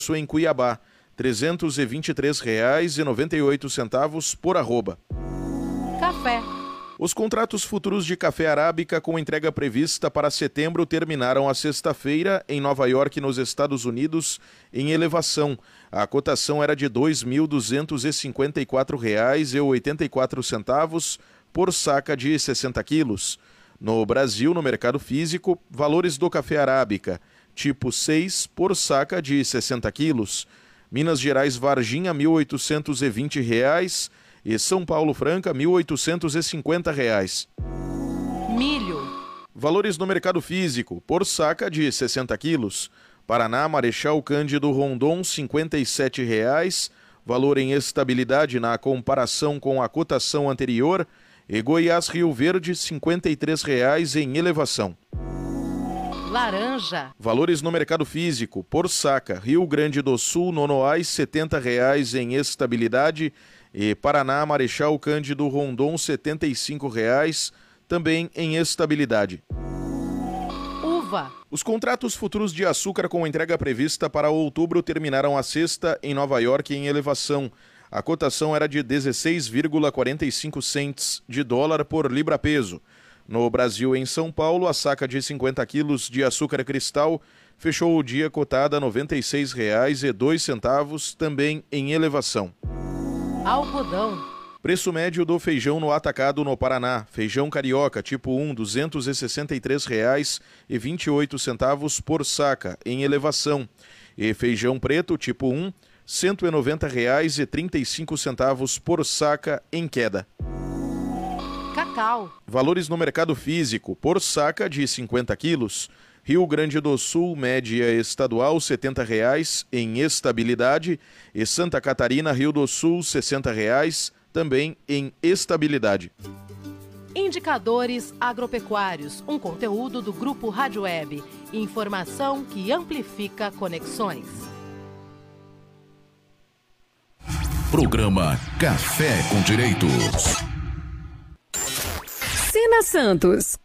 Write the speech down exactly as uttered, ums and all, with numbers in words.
em Cuiabá, trezentos e vinte e três reais e noventa e oito centavos por arroba. Café. Os contratos futuros de café arábica com entrega prevista para setembro terminaram a sexta-feira em Nova York, nos Estados Unidos, em elevação. A cotação era de dois mil duzentos e cinquenta e quatro reais e oitenta e quatro centavos por saca de sessenta quilos. No Brasil, no mercado físico, valores do café arábica, tipo seis por saca de sessenta quilos. Minas Gerais Varginha, mil oitocentos e vinte reais e São Paulo Franca, mil oitocentos e cinquenta reais. Milho. Valores no mercado físico, por saca de sessenta quilos. Paraná, Marechal Cândido Rondon, cinquenta e sete reais, valor em estabilidade na comparação com a cotação anterior. E Goiás Rio Verde, cinquenta e três reais em elevação. Laranja. Valores no mercado físico, por saca, Rio Grande do Sul, Nonoais, setenta reais em estabilidade. E Paraná, Marechal Cândido Rondon, setenta e cinco reais, também em estabilidade. Uva. Os contratos futuros de açúcar com entrega prevista para outubro terminaram a sexta em Nova York em elevação. A cotação era de dezesseis vírgula quarenta e cinco centes de dólar por libra-peso. No Brasil, em São Paulo, a saca de cinquenta quilos de açúcar cristal fechou o dia cotada a noventa e seis reais e dois centavos, também em elevação. Algodão. Preço médio do feijão no atacado no Paraná. Feijão carioca tipo um, duzentos e sessenta e três reais e vinte e oito centavos por saca, em elevação. E feijão preto tipo um, cento e noventa reais e trinta e cinco centavos por saca, em queda. Cacau. Valores no mercado físico, por saca de cinquenta quilos. Rio Grande do Sul, média estadual, setenta reais, em estabilidade. E Santa Catarina, Rio do Sul, sessenta reais, também em estabilidade. Indicadores agropecuários, um conteúdo do Grupo Rádio Web. Informação que amplifica conexões. Programa Café com Direitos. Sina Santos,